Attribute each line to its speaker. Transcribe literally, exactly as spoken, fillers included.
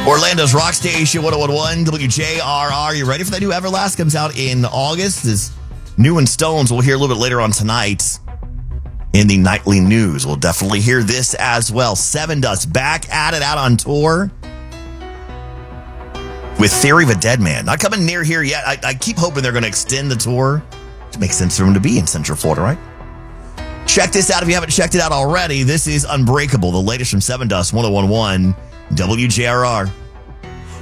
Speaker 1: Orlando's Rock Station, one oh one point one W J R R. You ready for that new Everlast? Comes out in August. This new in Stones we'll hear a little bit later on tonight in the nightly news. We'll definitely hear this as well. Sevendust back at it, out on tour with Theory of a Dead Man. Not coming near here yet. I, I keep hoping they're going to extend the tour. It makes sense for them to be in Central Florida, right? Check this out if you haven't checked it out already. This is Unbreakable, the latest from Sevendust, one oh one point one W J R R.